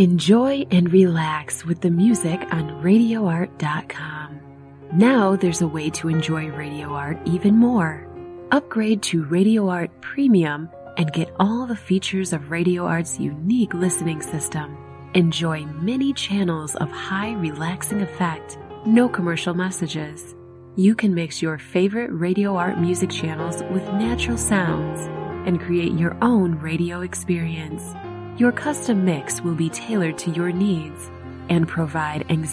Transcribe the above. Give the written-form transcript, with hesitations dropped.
Enjoy and relax with the music on RadioArt.com. Now there's a way to enjoy Radio Art even more. Upgrade to Radio Art Premium and get all the features of Radio Art's unique listening system. Enjoy many channels of high relaxing effect, no commercial messages. You can mix your favorite Radio Art music channels with natural sounds and create your own radio experience. Your custom mix will be tailored to your needs and provide